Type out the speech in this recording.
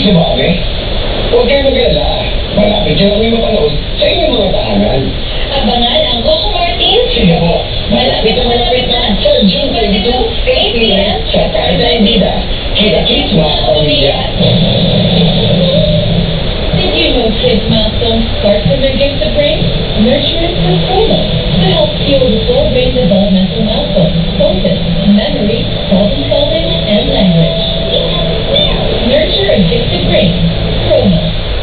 Gusto ba kami? Huwag kayo mag-alala. Malapit nyo kami mapanood sa inyong mga tahanan. Abangan ang Coco Martins. Sige po, malapit na sa June 22, 8 p.m. sa Primetime Vida. Kita-kits mga pamilya.